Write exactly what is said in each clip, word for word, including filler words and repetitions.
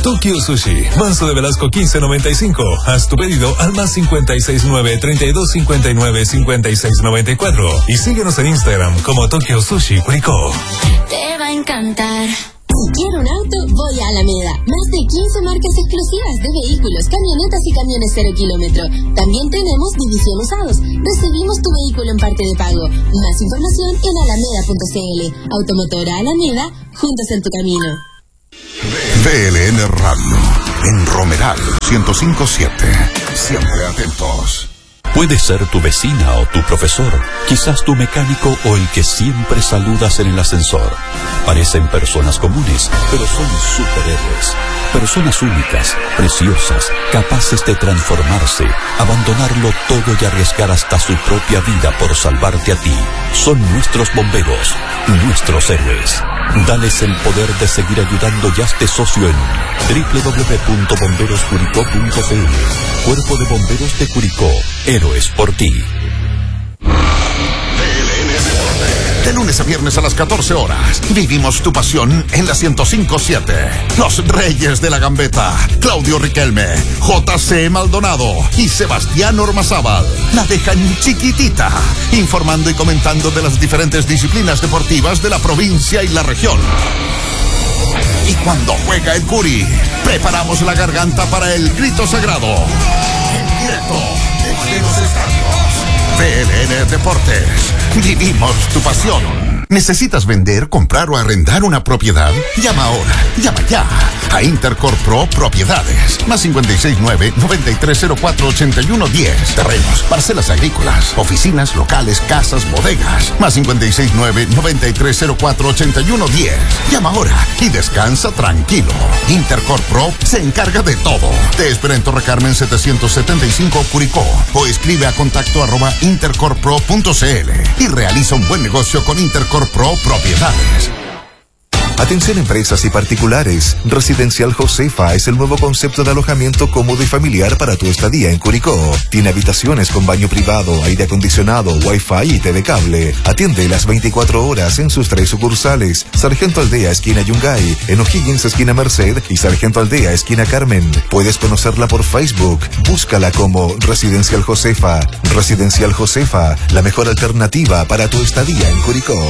Tokyo Sushi, Manso de Velasco quince noventa y cinco. Haz tu pedido al más cincuenta y seis nueve, treinta y dos cincuenta y nueve, cincuenta y seis noventa y cuatro. Y síguenos en Instagram como Tokyo Sushi Curicó. Te va a encantar. Si quiero un auto, voy a Alameda. Más de quince marcas exclusivas de vehículos, camionetas y camiones cero kilómetro. También tenemos división usados. Recibimos tu vehículo en parte de pago. Más información en alameda punto c l. Automotora Alameda, juntos en tu camino. V L N Radio, en Romeral ciento cinco punto siete. Siempre atentos. Puede ser tu vecina o tu profesor, quizás tu mecánico o el que siempre saludas en el ascensor. Parecen personas comunes, pero son superhéroes. Personas únicas, preciosas, capaces de transformarse, abandonarlo todo y arriesgar hasta su propia vida por salvarte a ti. Son nuestros bomberos, nuestros héroes. Dales el poder de seguir ayudando y hazte socio en doble u doble u doble u punto bomberos curicó punto c l. Cuerpo de Bomberos de Curicó, héroes por ti. De lunes a viernes a las catorce horas, vivimos tu pasión en la ciento cinco punto siete. Los Reyes de la Gambeta, Claudio Riquelme, J C Maldonado y Sebastián Ormazábal la dejan chiquitita, informando y comentando de las diferentes disciplinas deportivas de la provincia y la región. Y cuando juega el Curi, preparamos la garganta para el grito sagrado. En directo desde los estadios. V L N Deportes. Vivimos tu pasión. ¿Necesitas vender, comprar o arrendar una propiedad? Llama ahora, llama ya a Intercorp Pro Propiedades. Más cincuenta y seis nueve, noventa y tres cero cuatro, ochenta y uno diez. Terrenos, parcelas agrícolas, oficinas, locales, casas, bodegas. Más cincuenta y seis nueve, noventa y tres cero cuatro, ochenta y uno diez. Llama ahora y descansa tranquilo. Intercorp Pro se encarga de todo. Te espera en Torre Carmen setecientos setenta y cinco Curicó o escribe a contacto arroba intercorpro punto c l y realiza un buen negocio con Intercorp Pro Propiedades. Atención empresas y particulares. Residencial Josefa es el nuevo concepto de alojamiento cómodo y familiar para tu estadía en Curicó. Tiene habitaciones con baño privado, aire acondicionado, wifi y T V cable. Atiende las veinticuatro horas en sus tres sucursales. Sargento Aldea, esquina Yungay, en O'Higgins, esquina Merced y Sargento Aldea, esquina Carmen. Puedes conocerla por Facebook. Búscala como Residencial Josefa. Residencial Josefa, la mejor alternativa para tu estadía en Curicó.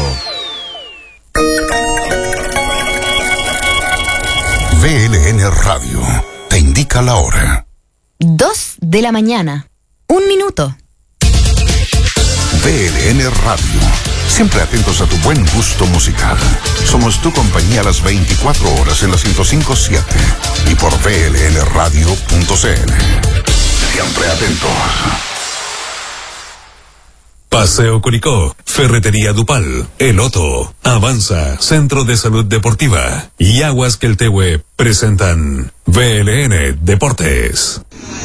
V L N Radio te indica la hora. Dos de la mañana. Un minuto. V L N Radio. Siempre atentos a tu buen gusto musical. Somos tu compañía a las veinticuatro horas en la ciento cinco punto siete y por V L N radio punto c l. Siempre atentos. Paseo Curicó, Ferretería Dupal, El Otto, Avanza, Centro de Salud Deportiva y Aguas Queltehue presentan V L N Deportes.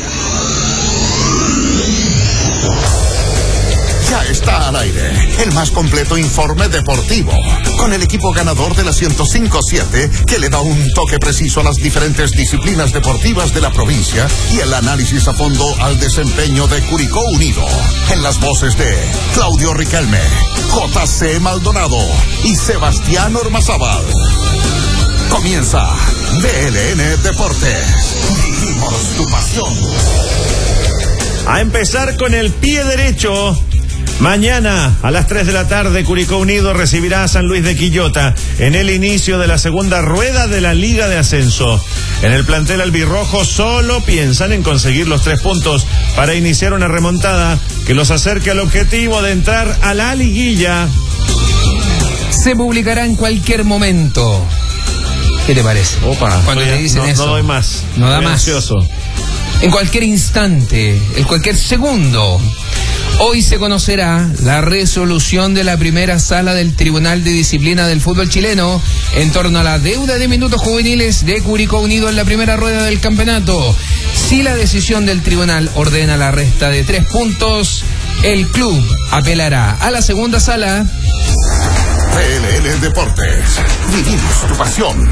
Ya está al aire el más completo informe deportivo, con el equipo ganador de la ciento cinco punto siete que le da un toque preciso a las diferentes disciplinas deportivas de la provincia y el análisis a fondo al desempeño de Curicó Unido. En las voces de Claudio Riquelme, J C Maldonado y Sebastián Ormazábal. Comienza V L N Deportes. Vivimos tu pasión. A empezar con el pie derecho. Mañana a las tres de la tarde Curicó Unido recibirá a San Luis de Quillota en el inicio de la segunda rueda de la Liga de Ascenso. En el plantel albirrojo solo piensan en conseguir los tres puntos para iniciar una remontada que los acerque al objetivo de entrar a la liguilla. Se publicará en cualquier momento. ¿Qué te parece? Opa, cuando te dicen no, eso. No doy más. No da Estoy más. Ansioso. En cualquier instante, en cualquier segundo. Hoy se conocerá la resolución de la primera sala del Tribunal de Disciplina del Fútbol Chileno en torno a la deuda de minutos juveniles de Curicó Unido en la primera rueda del campeonato. Si la decisión del tribunal ordena la resta de tres puntos, el club apelará a la segunda sala. V L N Deportes. Vivimos tu pasión.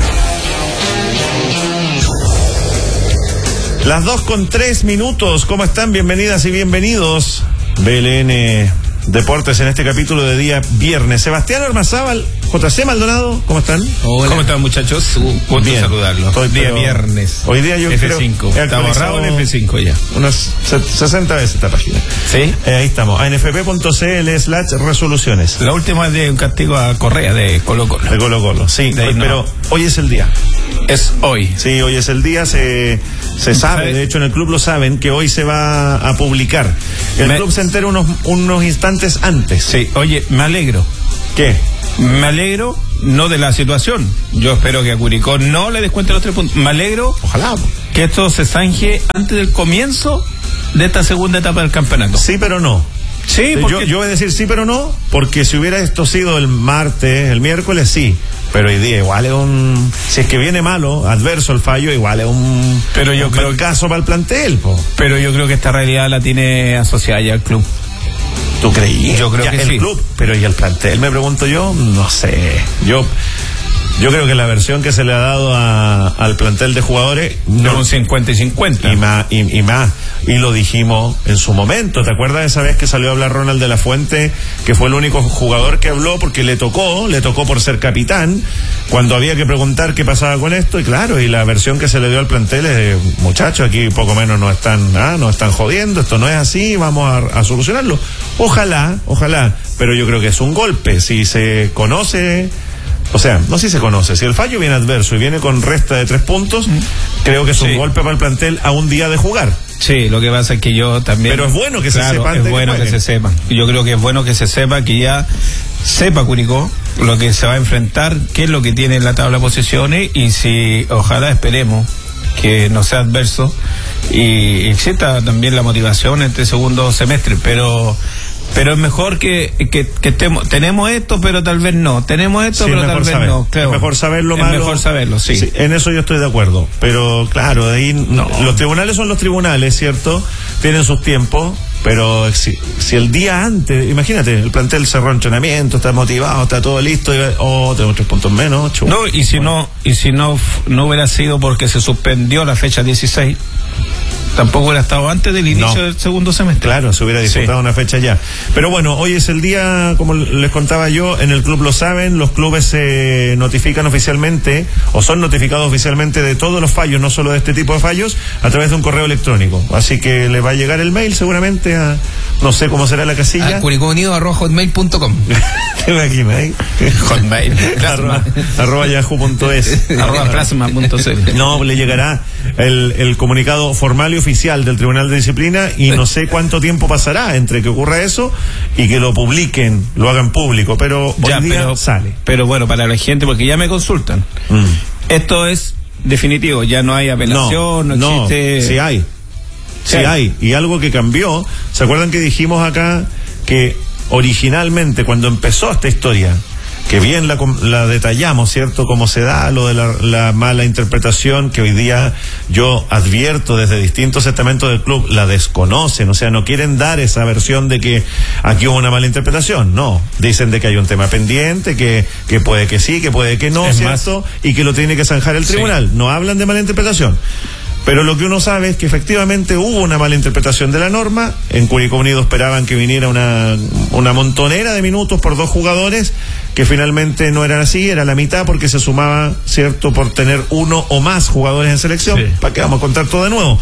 Las dos con tres minutos. ¿Cómo están? Bienvenidas y bienvenidos. V L N Deportes en este capítulo de día viernes. Sebastián Ormazábal, J C Maldonado, ¿cómo están? Hola. ¿Cómo están, muchachos? Gusto Bien. saludarlos. Hoy día pero, viernes. Hoy día yo F creo cinco. he Está actualizado borrado en F cinco ya. Unas sesenta veces esta página. Sí. Eh, ahí estamos. A n f p punto c l slash resoluciones. La última es de un castigo a Correa de Colo Colo. De Colo Colo, sí. De ahí no. Pero hoy es el día. Es hoy. Sí, hoy es el día, se, se sabe, de hecho en el club lo saben, que hoy se va a publicar. El Me... club se entera unos, unos instantes antes. Sí, oye, me alegro. ¿Qué? Me alegro, no de la situación. Yo espero que a Curicó no le descuente los tres puntos. Me alegro. Ojalá. Que esto se zanje antes del comienzo de esta segunda etapa del campeonato. Sí, pero no. Sí, porque... yo, yo voy a decir sí, pero no, porque si hubiera esto sido el martes, el miércoles, sí. Pero hoy día igual es un... Si es que viene malo, adverso el fallo, igual es un... Pero yo un creo caso para el plantel, po. Pero yo creo que esta realidad la tiene asociada ya al club. ¿Tú creías? Yo creo ya, que el sí. club, pero ¿y el plantel? Me pregunto yo, no sé. Yo... Yo creo que la versión que se le ha dado a, al plantel de jugadores no un cincuenta y cincuenta y más y, y más y lo dijimos en su momento. ¿Te acuerdas de esa vez que salió a hablar Ronald de la Fuente, que fue el único jugador que habló porque le tocó, le tocó por ser capitán, cuando había que preguntar qué pasaba con esto? Y claro, y la versión que se le dio al plantel es de, muchachos, aquí poco menos nos están, ah, nos están jodiendo, esto no es así, vamos a, a solucionarlo. Ojalá, ojalá, pero yo creo que es un golpe, si se conoce. O sea, no sé si se conoce. Si el fallo viene adverso y viene con resta de tres puntos, mm. creo que es un sí. golpe para el plantel a un día de jugar. Sí, lo que pasa es que yo también... Pero es bueno que claro, se sepa. Es bueno que, que se sepa. Yo creo que es bueno que se sepa, que ya sepa Curicó lo que se va a enfrentar, qué es lo que tiene en la tabla de posiciones, y si, ojalá esperemos que no sea adverso y exista también la motivación en este segundo semestre, pero... Pero es mejor que, que, que estemos, tenemos esto, pero tal vez no. Tenemos esto, sí, pero tal vez saber. no. Creo. Es mejor saberlo, es malo. mejor saberlo, sí. sí. En eso yo estoy de acuerdo. Pero claro, de ahí no. Los tribunales son los tribunales, ¿cierto? Tienen sus tiempos, pero si, si el día antes, imagínate, el plantel cerró entrenamiento, está motivado, está todo listo, y oh, tenemos tres puntos menos. Chup. No, y si no, y si no, no hubiera sido porque se suspendió la fecha dieciséis. Tampoco hubiera estado antes del inicio no. del segundo semestre. Claro, se hubiera disfrutado sí. una fecha ya. Pero bueno, hoy es el día, como les contaba yo, en el club lo saben, los clubes se notifican oficialmente, o son notificados oficialmente de todos los fallos, no solo de este tipo de fallos, a través de un correo electrónico. Así que le va a llegar el mail seguramente a, no sé cómo será la casilla. A curicóunido arroba hotmail punto com. ¿Te imaginas ahí? Hotmail. arroba, arroba yahoo punto es. arroba plasma punto c l. No, le llegará el, el comunicado formal y oficial del Tribunal de Disciplina, y no sé cuánto tiempo pasará entre que ocurra eso y que lo publiquen, lo hagan público, pero ya, hoy día pero, sale. Pero bueno, para la gente, porque ya me consultan, mm. esto es definitivo, ya no hay apelación, no, no existe... No, sí hay, sí, sí hay. hay, y algo que cambió, ¿se acuerdan que dijimos acá que originalmente cuando empezó esta historia, que bien la, la detallamos, ¿cierto? Cómo se da lo de la, la mala interpretación, que hoy día yo advierto desde distintos estamentos del club, la desconocen, o sea, no quieren dar esa versión de que aquí hubo una mala interpretación, no, dicen de que hay un tema pendiente, que, que puede que sí, que puede que no, es ¿cierto? Más, y que lo tiene que zanjar el tribunal, sí. No hablan de mala interpretación. Pero lo que uno sabe es que efectivamente hubo una mala interpretación de la norma. En Curicó Unido esperaban que viniera una, una montonera de minutos por dos jugadores, que finalmente no eran así, era la mitad porque se sumaba, ¿cierto?, por tener uno o más jugadores en selección. Sí. ¿Para qué vamos a contar todo de nuevo?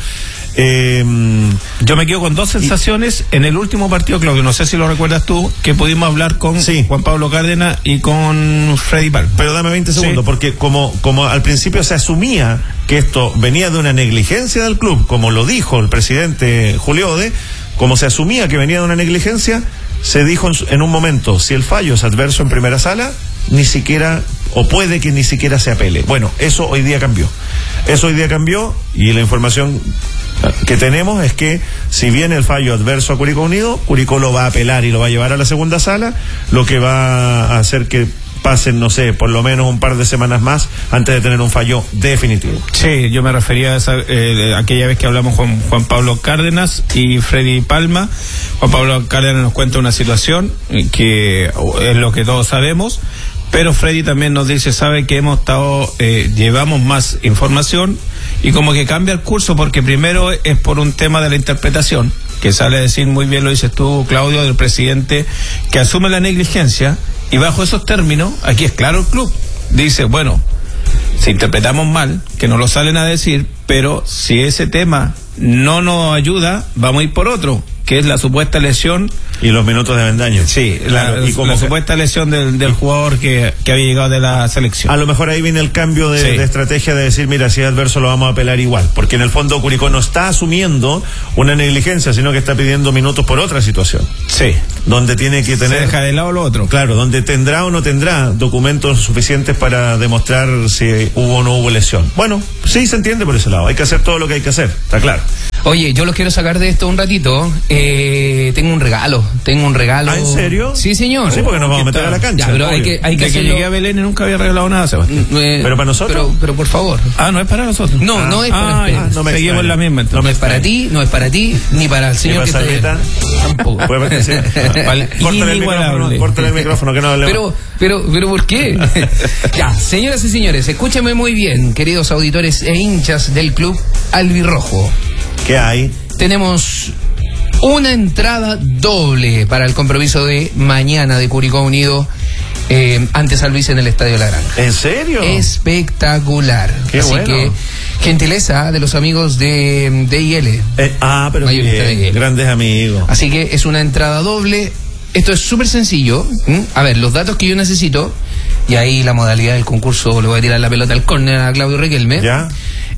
Eh, Yo me quedo con dos sensaciones y, en el último partido, Claudio, no sé si lo recuerdas tú, que pudimos hablar con sí. Juan Pablo Cárdenas y con Freddy Palma. Pero dame veinte segundos, sí. porque como, como al principio se asumía que esto venía de una negligencia del club, como lo dijo el presidente Julio Ode, como se asumía que venía de una negligencia, se dijo en, en un momento, si el fallo es adverso en primera sala, ni siquiera, o puede que ni siquiera se apele. Bueno, eso hoy día cambió. Eso hoy día cambió, y la información que tenemos es que si viene el fallo adverso a Curicó Unido, Curicó lo va a apelar y lo va a llevar a la segunda sala, lo que va a hacer que pasen, no sé, por lo menos un par de semanas más antes de tener un fallo definitivo. Sí, yo me refería a esa, eh, aquella vez que hablamos con Juan Pablo Cárdenas y Freddy Palma. Juan Pablo Cárdenas nos cuenta una situación que es lo que todos sabemos, pero Freddy también nos dice, sabe que hemos estado, eh, llevamos más información y como que cambia el curso, porque primero es por un tema de la interpretación, que sale a decir, muy bien lo dices tú, Claudio, del presidente, que asume la negligencia Y bajo esos términos, aquí es claro el club. Dice, bueno, si interpretamos mal, que no lo salen a decir, pero si ese tema no nos ayuda, vamos a ir por otro, que es la supuesta lesión. Y los minutos de Avendaño. Sí, claro, la, y como la que... supuesta lesión del, del jugador que, que había llegado de la selección. A lo mejor ahí viene el cambio de, sí. de estrategia de decir, mira, si es adverso lo vamos a apelar igual, porque en el fondo Curicó no está asumiendo una negligencia, sino que está pidiendo minutos por otra situación. Sí. Donde tiene que tener... Se deja de lado lo otro. Claro, donde tendrá o no tendrá documentos suficientes para demostrar si hubo o no hubo lesión. Bueno, sí se entiende por ese lado, hay que hacer todo lo que hay que hacer, está claro. Oye, yo los quiero sacar de esto un ratito. Eh, tengo un regalo, tengo un regalo. ¿Ah, en serio? Sí, señor. Sí, porque nos vamos a meter a la cancha. Ya, pero hay que, hay que de que llegué a Belén y nunca había regalado nada, Sebastián. Eh, pero para nosotros. Pero, pero por favor. Ah, no es para nosotros. No, ah, no es para. Ah, no me seguimos la misma. Entonces. No es para ti, no es para ti, ni para el señor que está. Tampoco. Puede ser. Vale. Córtale el micrófono, córtale el micrófono que no hablemos. Pero, pero, pero ¿por qué? Ya, señoras y señores, escúchenme muy bien, queridos auditores e hinchas del club albirrojo. ¿Qué hay? Tenemos una entrada doble para el compromiso de mañana de Curicó Unido eh, ante San Luis en el Estadio La Granja. ¿En serio? Espectacular. Qué Así bueno. que, gentileza de los amigos de D I L. Eh, ah, pero bien, grandes amigos. Así que es una entrada doble. Esto es súper sencillo. ¿Mm? A ver, los datos que yo necesito, y ahí la modalidad del concurso, le voy a tirar la pelota al córner a Claudio Riquelme. Ya.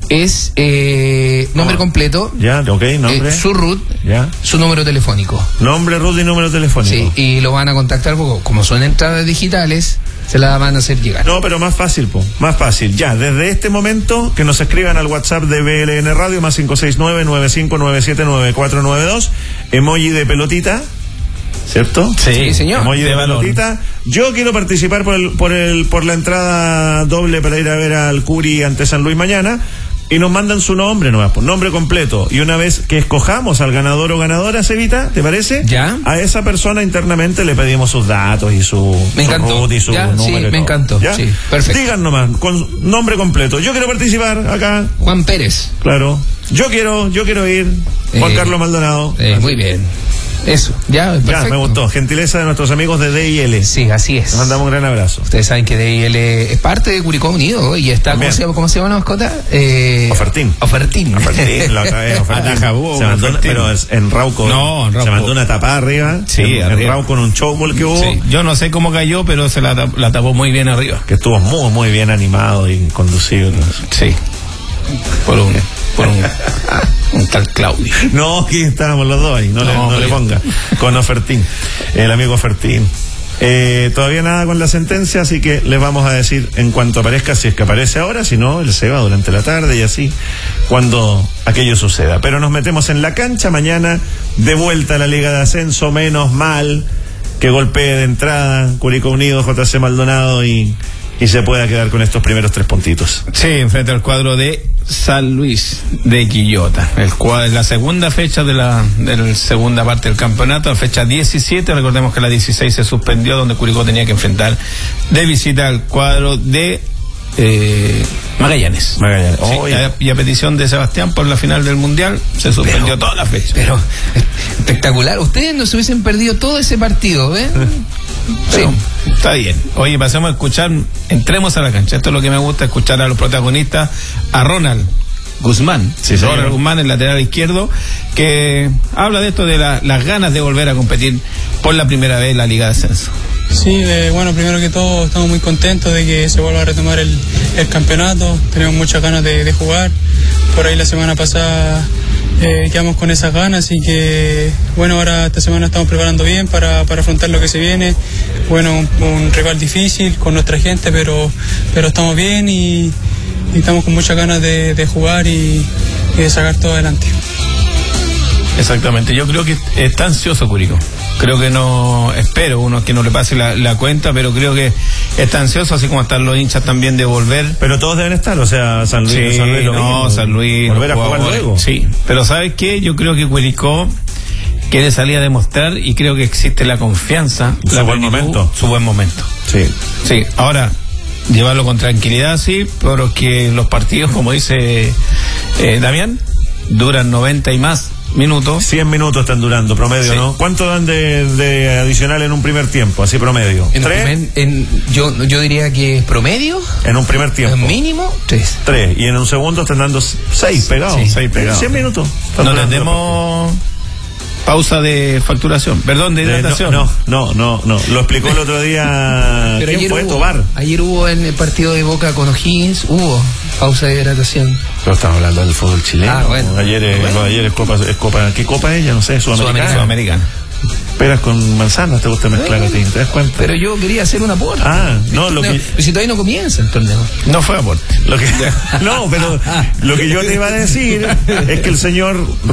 Es eh, nombre completo, ya, ok, nombre, eh, su R U T, ya, su número telefónico. Nombre, R U T y número telefónico. Sí, y lo van a contactar porque como son entradas digitales, se la van a hacer llegar. No, pero más fácil, po, más fácil. Ya, desde este momento, que nos escriban al WhatsApp de B L N Radio, más cinco seis nueve, nueve cinco nueve siete, nueve cuatro nueve dos, emoji de pelotita, ¿cierto? Sí, sí, señor. Emoji de, de pelotita. Yo quiero participar por el, por el, por la entrada doble para ir a ver al Curi ante San Luis mañana. Y nos mandan su nombre nomás, por nombre completo. Y una vez que escojamos al ganador o ganadora, Cevita, ¿te parece? Ya. A esa persona internamente le pedimos sus datos y su, me su encantó. root y su ya, número. Sí, me encantó. ¿Ya? Sí, perfecto. Digan nomás, con nombre completo. Yo quiero participar acá. Juan Pérez. Claro. Yo quiero, yo quiero ir. Juan eh, Carlos Maldonado. Eh, muy bien. Eso, ya, perfecto. Ya, me gustó. Gentileza de nuestros amigos de D I L. Sí, así es. Les mandamos un gran abrazo. Ustedes saben que D I L es parte de Curicó Unido y está, ¿cómo se, llama, ¿cómo se llama la mascota? Eh, Ofertín. Ofertín. Ofertín, la otra vez, Ofertín. Atajabú, se mandó, Ofertín. Pero es en Rauco. No, en Rauco. Se mandó una tapada arriba. Sí, en, arriba. en Rauco en un showball que hubo. Sí. Yo no sé cómo cayó, pero se la, la tapó muy bien arriba. Que estuvo muy, muy bien animado y conducido. Sí. Por un, por un, un tal Claudio. No, aquí estábamos los dos ahí, no, no, le, no le ponga. Con Ofertín, el amigo Ofertín. Eh, todavía nada con la sentencia, así que les vamos a decir en cuanto aparezca, si es que aparece ahora, si no, él se va durante la tarde y así, cuando aquello suceda. Pero nos metemos en la cancha mañana, de vuelta a la Liga de Ascenso, menos mal que golpee de entrada Curicó Unido, J C Maldonado y... y se pueda quedar con estos primeros tres puntitos. Sí, enfrente al cuadro de San Luis de Quillota. El cuadro, la segunda fecha de la, de la segunda parte del campeonato, la fecha diecisiete. Recordemos que la dieciséis se suspendió, donde Curicó tenía que enfrentar de visita al cuadro de eh, Magallanes. Magallanes. Sí, Oh, y, a, y a petición de Sebastián por la final del Mundial, se suspendió pero, toda la fecha. Pero, espectacular. Ustedes no se hubiesen perdido todo ese partido, ¿eh? Sí, está bien. Oye, pasamos a escuchar, entremos a la cancha. Esto es lo que me gusta, escuchar a los protagonistas, a Ronald Guzmán, sí, Ronald Guzmán, el lateral izquierdo, que habla de esto de la, las ganas de volver a competir por la primera vez en la Liga de Ascenso. Sí, eh, bueno, primero que todo estamos muy contentos de que se vuelva a retomar el, el campeonato. Tenemos muchas ganas de, de jugar. Por ahí la semana pasada eh, quedamos con esas ganas y que, bueno, ahora esta semana estamos preparando bien para, para afrontar lo que se viene. Bueno, un, un rival difícil con nuestra gente, pero, pero estamos bien y, y estamos con muchas ganas de, de jugar y, y de sacar todo adelante. Exactamente, yo creo que está ansioso Curicó. Creo que no, espero uno que no le pase la, la cuenta, pero creo que está ansioso, así como están los hinchas también de volver. Pero todos deben estar, o sea, San Luis, sí, San Luis lo no, mismo, San Luis, volver a jugar luego. Sí, pero ¿sabes qué? Yo creo que Curicó quiere salir a demostrar y creo que existe la confianza, su la buen plenitud, momento, su buen momento. Sí, sí. Ahora llevarlo con tranquilidad, sí, pero que los partidos, como dice eh, Damián, duran noventa y más minutos. cien minutos están durando, promedio, sí. ¿no? ¿Cuánto dan de, de adicional en un primer tiempo, así promedio? En ¿Tres? Primer, en, yo, yo diría que promedio. En un primer tiempo. En mínimo, tres. Tres. Y en un segundo están dando seis pegados. Sí, seis pegados. cien minutos. No tendremos pausa de facturación, perdón, de hidratación. Eh, no, no, no, no, lo explicó el otro día. Pero ¿Quién fue? hubo, Tobar. Ayer hubo en el partido de Boca con O'Higgins, hubo pausa de hidratación. Pero estamos hablando del fútbol chileno. Ah, bueno. Ayer, es, bueno. ayer es Copa, es Copa, ¿qué Copa es ella? No sé, Sudamericana. Sudamericana. Peras con manzanas te gusta mezclar bueno, a ti, ¿te das cuenta? Pero yo quería hacer un aporte. Ah, no, lo que... Si todavía no comienza el torneo. No fue aporte. Lo que... No, pero lo que yo te iba a decir es que el señor